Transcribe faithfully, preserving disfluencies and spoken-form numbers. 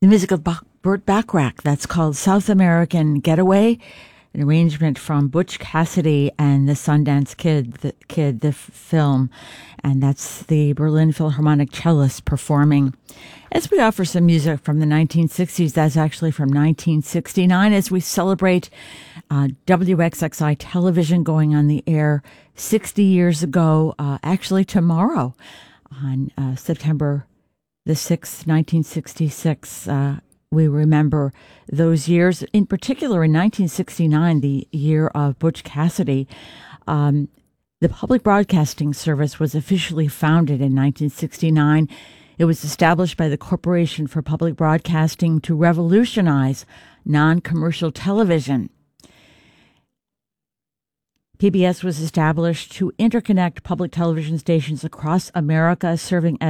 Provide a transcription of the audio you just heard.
the music of Burt Bacharach. That's called South American Getaway, an arrangement from Butch Cassidy and the Sundance Kid, the Kid, the f- film. And that's the Berlin Philharmonic cellist performing. As we offer some music from the nineteen sixties, that's actually from nineteen sixty-nine, as we celebrate uh, W X X I television going on the air sixty years ago, uh, actually tomorrow on uh, September the sixth, nineteen sixty-six. Uh, we remember those years. In particular, in nineteen sixty-nine, the year of Butch Cassidy, um, the Public Broadcasting Service was officially founded in nineteen sixty-nine. It was established by the Corporation for Public Broadcasting to revolutionize non-commercial television. P B S was established to interconnect public television stations across America, serving as